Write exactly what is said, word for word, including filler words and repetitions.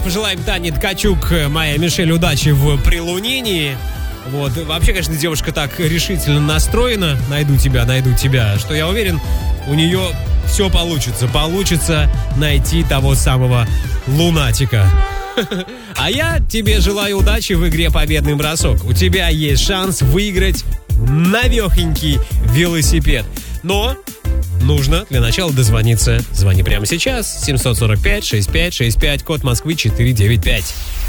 пожелаем Тане Ткачук, моя Мишель, удачи в прилунении. Вот. Вообще, конечно, девушка так решительно настроена. Найду тебя, найду тебя. Что я уверен, у нее все получится. Получится найти того самого лунатика. А я тебе желаю удачи в игре «Победный бросок». У тебя есть шанс выиграть навехонький велосипед. Но нужно для начала дозвониться. Звони прямо сейчас. семь сорок пять шестьдесят пять шестьдесят пять, код Москвы четыреста девяносто пять.